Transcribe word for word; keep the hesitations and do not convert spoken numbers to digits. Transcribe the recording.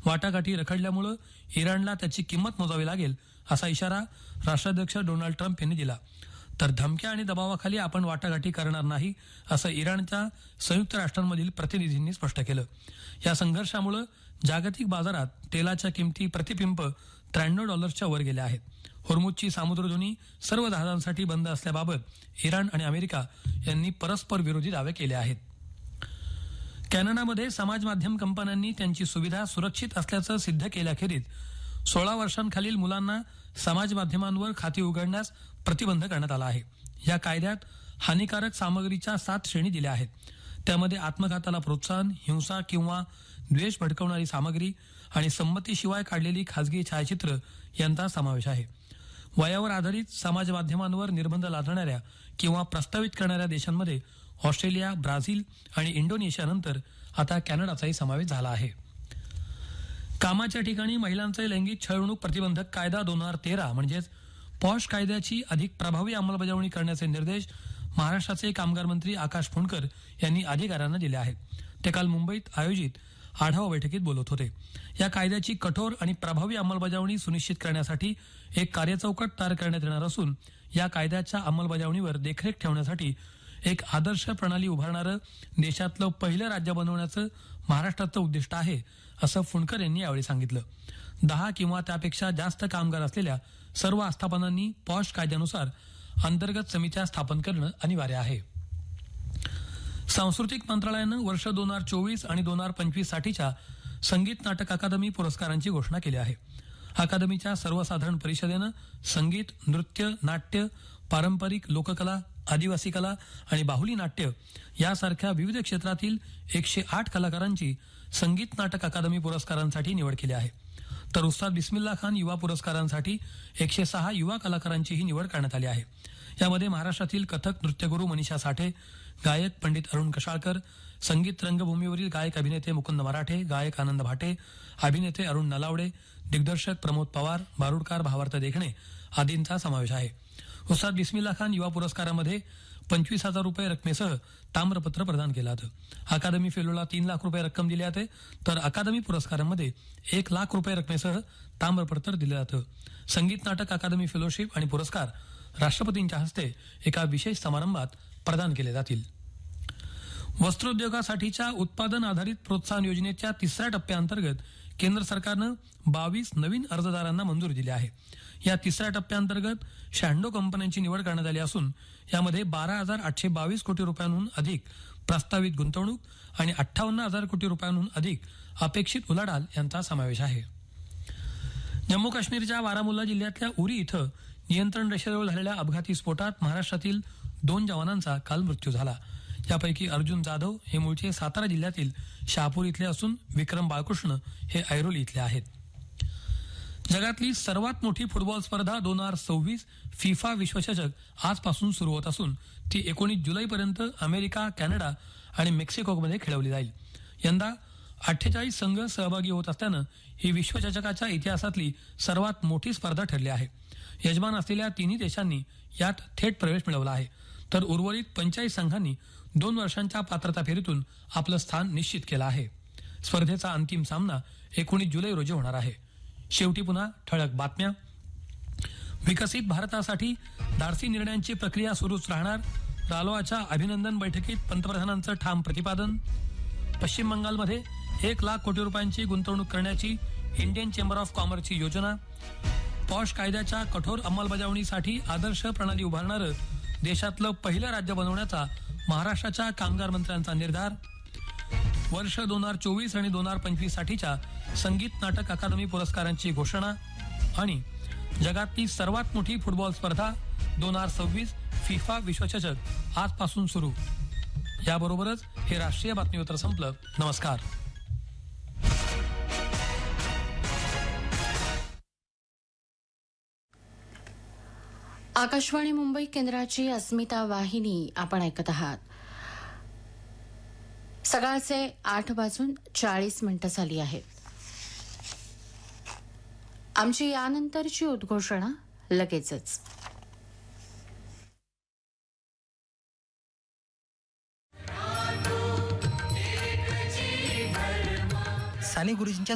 वाटाघाटी रखडल्यामुळे इराणला त्याची किंमत मोजावी लागेल असा इशारा राष्ट्राध्यक्ष डोनाल्ड ट्रम्प यांनी दिला. तर धमक्या आणि दबावाखाली आपण वाटाघाटी करणार नाही असं इराणच्या संयुक्त राष्ट्रांमधील प्रतिनिधींनी स्पष्ट केलं. या संघर्षामुळे जागतिक बाजारात तेलाच्या किमती प्रतिपिंप त्र्याण्णव डॉलर्सच्या वर गेल्या आहेत. होर्मुझची सामुद्रधुनी सर्व जहाजांसाठी बंद असल्याबाबत इराण आणि अमेरिका यांनी परस्पर विरोधी दावे केले आहेत. कॅनडामध्ये समाज माध्यम कंपन्यांनी त्यांची सुविधा सुरक्षित असल्याचं सिद्ध केल्याखेरीज सोळा वर्षांखालील मुलांना समाज माध्यमांवर खाती उघडण्यास प्रतिबंध करण्यात आला आहे. या कायद्यात हानिकारक सामग्रीच्या सात श्रेणी दिल्या आहेत. त्यामध्ये आत्मघाताला प्रोत्साहन, हिंसा किंवा द्वेष भडकवणारी सामग्री आणि संमतीशिवाय काढलेली खासगी छायाचित्र यांचा समावेश आहे. वयावर आधारित समाज माध्यमांवर निर्बंध लादणाऱ्या किंवा प्रस्तावित करणाऱ्या देशांमध्ये ऑस्ट्रेलिया, ब्राझील आणि इंडोनेशियानंतर आता कॅनडाचाही समावेश झाला आहे. कामाच्या ठिकाणी महिलांचे लैंगिक छळवणूक प्रतिबंधक कायदा दोन हजार तेरा म्हणजेच पॉश कायद्याची अधिक प्रभावी अंमलबजावणी करण्याचे निर्देश महाराष्ट्राचे कामगार मंत्री आकाश फुंडकर यांनी अधिकाऱ्यांना दिले आहेत. ते काल मुंबईत आयोजित आढावा बैठकीत बोलत होते. या कायद्याची कठोर आणि प्रभावी अंमलबजावणी सुनिश्चित करण्यासाठी एक कार्यचौकट तयार करण्यात येणार असून या कायद्याच्या अंमलबजावणीवर देखरेख ठेवण्यासाठी एक आदर्श प्रणाली उभारणारं देशातलं पहिलं राज्य बनवण्याचं महाराष्ट्राचं उद्दिष्ट आहे असं फुंडकर यांनी यावेळी सांगितलं. दहा किंवा त्यापेक्षा जास्त कामगार असलेल्या सर्व आस्थापनांनी पॉश कायद्यानुसार अंतर्गत समित्या स्थापन करणं अनिवार्य आहे. सांस्कृतिक मंत्रालयानं वर्ष दोन हजार चोवीस आणि दोन हजार पंचवीस साठीच्या संगीत नाटक अकादमी पुरस्कारांची घोषणा केली आहे. अकादमीच्या सर्वसाधारण परिषदेनं संगीत, नृत्य, नाट्य, पारंपरिक लोककला, आदिवासी कला आणि बाहुली नाट्य यासारख्या विविध क्षेत्रातील एकशे आठ कलाकारांची संगीत नाटक अकादमी पुरस्कारांसाठी निवड केली आहे. तर उस्ताद बिस्मिल्ला खान युवा पुरस्कारांसाठी एकशे सहा युवा कलाकारांचीही निवड करण्यात आली आहे. यामध्ये महाराष्ट्रातील कथक नृत्यगुरू मनीषा साठे, गायक पंडित अरुण कशाळकर, संगीत रंगभूमीवरील गायक अभिनेते मुकुंद मराठे, गायक आनंद भाटे, अभिनेते अरुण नलावडे, दिग्दर्शक प्रमोद पवार, बारुडकार भावार्थ देखणे आदींचा समावेश आहे. उस्ताद बिस्मिल्ला खान युवा पुरस्कारामध्ये पंचवीस हजार रुपये रकमेसह ताम्रपत्र प्रदान केलं होतं. अकादमी फेलोला तीन लाख रुपये रक्कम दिली जाते तर अकादमी पुरस्कारांमध्ये एक लाख रुपये रकमेसह ताम्रपत्र दिलं जातं. संगीत नाटक अकादमी फेलोशिप आणि पुरस्कार राष्ट्रपतींच्या हस्ते एका विशेष समारंभात प्रदान केले जातील. वस्त्रोद्योगासाठीच्या उत्पादन आधारित प्रोत्साहन योजनेच्या तिसऱ्या टप्प्याअंतर्गत केंद्र सरकारनं बावीस नवीन अर्जदारांना मंजुरी दिली आहे. या तिसऱ्या टप्प्याअंतर्गत शहाण्णव कंपन्यांची निवड करण्यात आली असून यामध्ये बारा हजार आठशे बावीस कोटी रुपयांहून अधिक प्रस्तावित गुंतवणूक आणि अठ्ठावन्न हजार कोटी रुपयांहून अधिक अपेक्षित उलाढाल यांचा समावेश आहे. जम्मू काश्मीरच्या बारामुल्ला जिल्ह्यातल्या उरी इथं नियंत्रण रेषेजवळ झालेल्या अपघाती स्फोटात महाराष्ट्रातील दोन जवानांचा काल मृत्यू झाला. यापैकी अर्जुन जाधव हे मूळचे सातारा जिल्ह्यातील शहापूर इथले असून विक्रम बाळकृष्ण हे ऐरोली इथले आहेत. जगातली सर्वात मोठी फुटबॉल स्पर्धा दोन हजार सव्वीस फिफा विश्वचषक आजपासून सुरू होत असून ती एकोणीस जुलैपर्यंत अमेरिका, कॅनडा आणि मेक्सिकोमध्ये खेळवली जाईल. यंदा अठ्ठेचाळीस संघ सहभागी होत असल्यानं ही विश्वचषकाच्या इतिहासातली सर्वात मोठी स्पर्धा ठरली आहे. यजमान असलेल्या तिन्ही देशांनी यात थेट प्रवेश मिळवला आहे तर उर्वरित पंचेचाळीस संघांनी दोन वर्षांच्या पात्रता फेरीतून आपलं स्थान निश्चित केलं आहे. स्पर्धेचा अंतिम सामना एकोणीस जुलै रोजी होणार आहे. शेवटी पुन्हा ठळक बातम्या. विकसित भारतासाठी धाडसी निर्णयांची प्रक्रिया सुरूच राहणार. रालोआच्या अभिनंदन बैठकीत पंतप्रधानांचं ठाम प्रतिपादन. पश्चिम बंगालमध्ये एक लाख कोटी रुपयांची गुंतवणूक करण्याची इंडियन चेंबर ऑफ कॉमर्सची योजना. पॉश कायद्याच्या कठोर अंमलबजावणीसाठी आदर्श प्रणाली उभारणारं देशातलं पहिलं राज्य बनवण्याचा महाराष्ट्राच्या कामगार मंत्र्यांचा निर्धार. वर्ष दोन हजार चोवीस आणि दोन हजार पंचवीस साठीच्या संगीत नाटक अकादमी पुरस्कारांची घोषणा आणि जगातली सर्वात मोठी फुटबॉल स्पर्धा दोन हजार सव्वीस फिफा विश्वचषक आजपासून सुरू. याबरोबरच हे राष्ट्रीय बातमीपत्र संपलं. नमस्कार. आकाशवाणी मुंबई केंद्राची अस्मिता वाहिनी आपण ऐकत आहात. सकाळचे आठ वाजून चाळीस मिनिटं झाली आहेत. आमची यानंतरची उद्घोषणा लगेचच. साने गुरुजींच्या